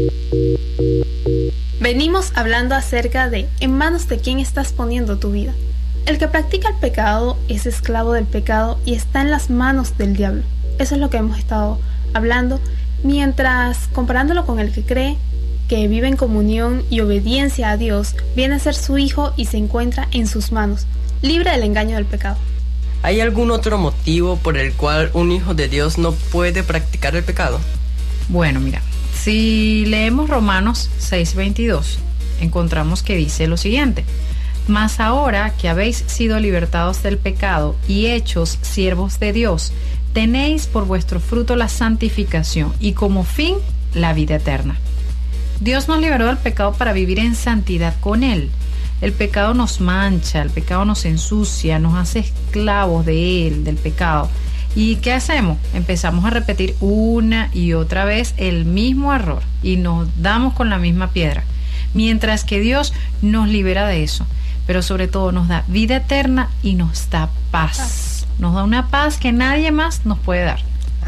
Venimos hablando acerca de en manos de quién estás poniendo tu vida. El que practica el pecado es esclavo del pecado y está en las manos del diablo. Eso es lo que hemos estado hablando, mientras comparándolo con el que cree, que vive en comunión y obediencia a Dios, viene a ser su hijo y se encuentra en sus manos, libre del engaño del pecado. ¿Hay algún otro motivo por el cual un hijo de Dios no puede practicar el pecado? Bueno, mira, si leemos Romanos 6:22, encontramos que dice lo siguiente: mas ahora que habéis sido libertados del pecado y hechos siervos de Dios, tenéis por vuestro fruto la santificación y como fin la vida eterna. Dios nos liberó del pecado para vivir en santidad con Él. El pecado nos mancha, el pecado nos ensucia, nos hace esclavos de Él, del pecado. ¿Y qué hacemos? Empezamos a repetir una y otra vez el mismo error y nos damos con la misma piedra. Mientras que Dios nos libera de eso, pero sobre todo nos da vida eterna y nos da paz. Nos da una paz que nadie más nos puede dar.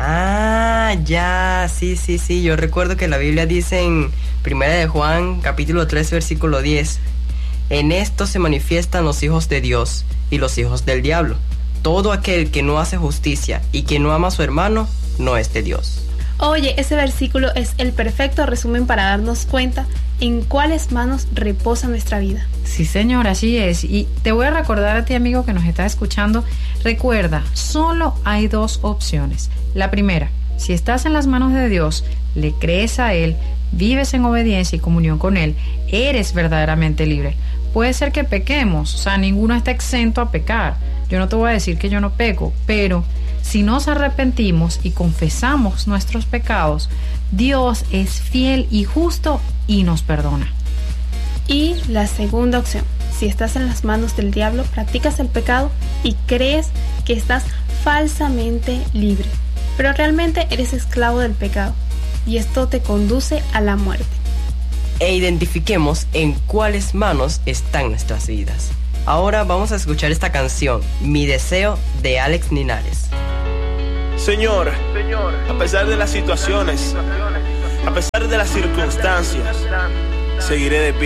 Ah, ya, sí, yo recuerdo que la Biblia dice en 1 de Juan, capítulo 3, versículo 10, en esto se manifiestan los hijos de Dios y los hijos del diablo. Todo aquel que no hace justicia y que no ama a su hermano, no es de Dios. Oye, ese versículo es el perfecto resumen para darnos cuenta en cuáles manos reposa nuestra vida. Sí, señor, así es. Y te voy a recordar a ti, amigo, que nos estás escuchando. Recuerda, solo hay dos opciones. La primera, si estás en las manos de Dios, le crees a Él, vives en obediencia y comunión con Él, eres verdaderamente libre. Puede ser que pequemos, o sea, ninguno está exento a pecar. Yo no te voy a decir que yo no peco, pero si nos arrepentimos y confesamos nuestros pecados, Dios es fiel y justo y nos perdona. Y la segunda opción, si estás en las manos del diablo, practicas el pecado y crees que estás falsamente libre, pero realmente eres esclavo del pecado y esto te conduce a la muerte. E identifiquemos en cuáles manos están nuestras vidas. Ahora vamos a escuchar esta canción, Mi Deseo, de Alex Linares. Señor, a pesar de las situaciones, a pesar de las circunstancias, seguiré de pie.